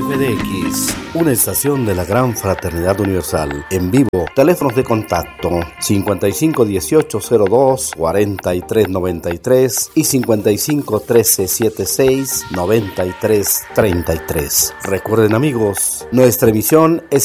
FDX, una estación de la Gran Fraternidad Universal. En vivo, teléfonos de contacto 551802-4393 y 551376-9333. Recuerden, amigos, nuestra emisión es